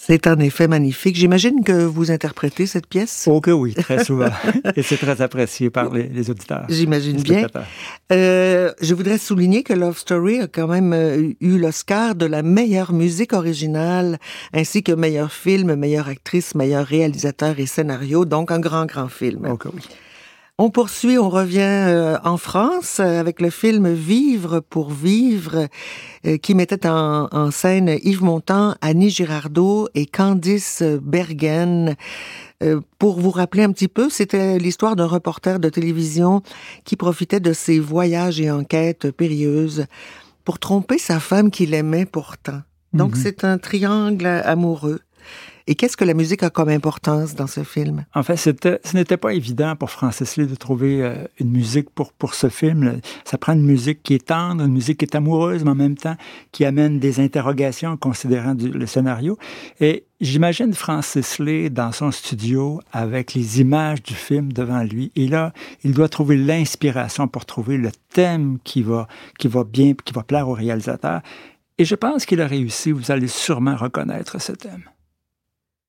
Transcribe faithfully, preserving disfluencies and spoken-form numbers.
C'est en effet magnifique. J'imagine que vous interprétez cette pièce. Oh que oui, très souvent. Et c'est très apprécié par les, les auditeurs. J'imagine bien. Euh, je voudrais souligner que Love Story a quand même eu l'Oscar de la meilleure musique originale, ainsi que meilleur film, meilleure actrice, meilleur réalisateur et scénario. Donc, un grand, grand film. Oh que oui. On poursuit, on revient euh, en France euh, avec le film Vivre pour vivre euh, qui mettait en, en scène Yves Montand, Annie Girardot et Candice Bergen. Euh, pour vous rappeler un petit peu, c'était l'histoire d'un reporter de télévision qui profitait de ses voyages et enquêtes périlleuses pour tromper sa femme qu'il aimait pourtant. Donc, mm-hmm. c'est un triangle amoureux. Et qu'est-ce que la musique a comme importance dans ce film? En fait, c'était, ce n'était pas évident pour Francis Lay de trouver euh, une musique pour, pour ce film. Ça prend une musique qui est tendre, une musique qui est amoureuse, mais en même temps qui amène des interrogations en considérant du, le scénario. Et j'imagine Francis Lay dans son studio avec les images du film devant lui. Et là, il doit trouver l'inspiration pour trouver le thème qui va, qui va bien, qui va plaire au réalisateur. Et je pense qu'il a réussi. Vous allez sûrement reconnaître ce thème.